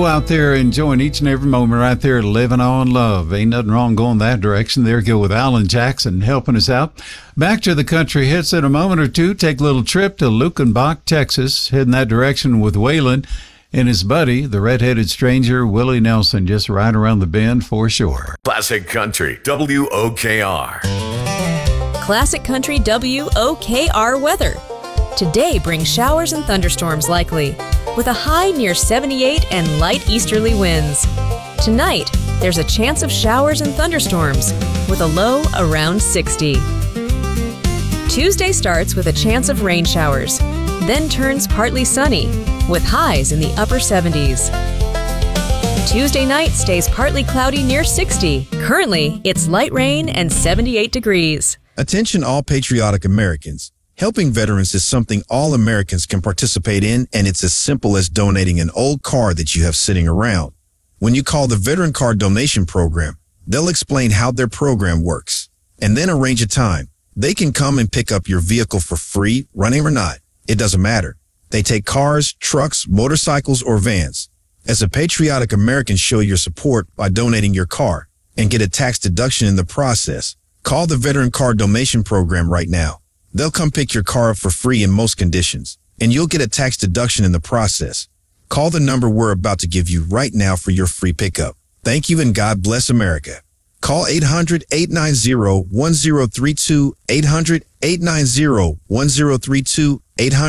go out there enjoying each and every moment right there, living on love. Ain't nothing wrong going that direction. There you go with Alan Jackson helping us out. Back to the country hits in a moment or two. Take a little trip to Lukenbach, Texas. Heading that direction with Waylon and his buddy, the redheaded stranger, Willie Nelson, just right around the bend for sure. Classic Country, WOKR. Classic Country WOKR weather. Today brings showers and thunderstorms likely, with a high near 78 and light easterly winds. Tonight, there's a chance of showers and thunderstorms, with a low around 60. Tuesday starts with a chance of rain showers, then turns partly sunny, with highs in the upper 70s. Tuesday night stays partly cloudy near 60. Currently, it's light rain and 78 degrees. Attention all patriotic Americans. Helping veterans is something all Americans can participate in, and it's as simple as donating an old car that you have sitting around. When you call the Veteran Car Donation Program, they'll explain how their program works, and then arrange a time. They can come and pick up your vehicle for free, running or not. It doesn't matter. They take cars, trucks, motorcycles, or vans. As a patriotic American, show your support by donating your car and get a tax deduction in the process. Call the Veteran Car Donation Program right now. They'll come pick your car up for free in most conditions, and you'll get a tax deduction in the process. Call the number we're about to give you right now for your free pickup. Thank you, and God bless America. Call 800-890-1032, 800-890-1032,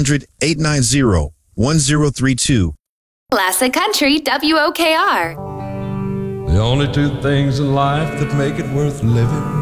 800-890-1032. Classic Country WOKR. The only two things in life that make it worth living